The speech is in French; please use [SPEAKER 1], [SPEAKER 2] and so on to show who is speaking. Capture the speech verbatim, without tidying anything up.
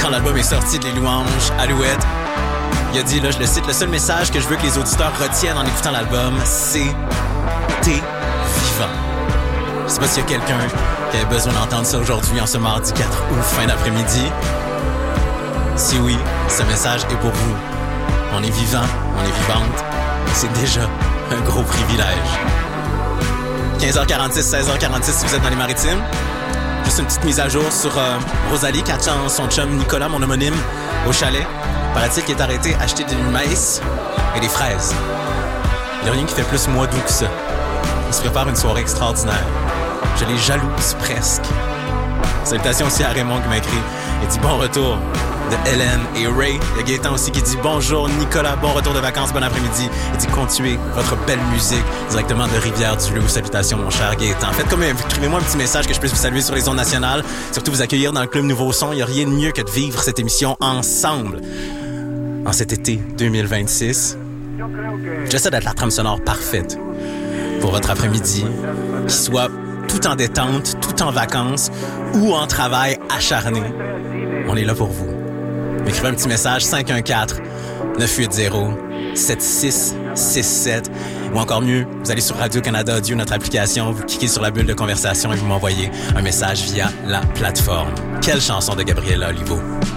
[SPEAKER 1] quand l'album est sorti de Les Louanges, Alouette, il a dit, là, je le cite, le seul message que je veux que les auditeurs retiennent en écoutant l'album, c'est « T'es vivant ». Je sais pas s'il y a quelqu'un qui avait besoin d'entendre ça aujourd'hui, en ce mardi quatre août, fin d'après-midi. Si oui, ce message est pour vous. On est vivant, on est vivante, et c'est déjà un gros privilège. quinze heures quarante-six, seize heures quarante-six si vous êtes dans les Maritimes. Juste une petite mise à jour sur euh, Rosalie qui attend son chum Nicolas, mon homonyme, au chalet. Paraît-il qu'il est arrêté à acheter du maïs et des fraises. Il n'y a rien qui fait plus mois d'août que ça. Il se prépare une soirée extraordinaire. Je les jalouse presque. Salutations aussi à Raymond qui m'a écrit. Il dit bon retour de Hélène et Ray. Il y a Gaëtan aussi qui dit bonjour Nicolas, bon retour de vacances, bon après-midi. Il dit continuez votre belle musique directement de Rivière-du-Loup. Salutations mon cher Gaëtan. Faites comme écrivez-moi un petit message que je puisse vous saluer sur les ondes nationales. Surtout vous accueillir dans le Club Nouveau Son. Il n'y a rien de mieux que de vivre cette émission ensemble. En cet été deux mille vingt-six, j'essaie d'être la trame sonore parfaite pour votre après-midi, qui soit tout en détente, tout en vacances ou en travail acharné. On est là pour vous. Écrivez un petit message cinq un quatre, neuf huit zéro, sept six six sept ou encore mieux, vous allez sur Radio-Canada Audio, notre application, vous cliquez sur la bulle de conversation et vous m'envoyez un message via la plateforme. Quelle chanson de Gabriela Olivo!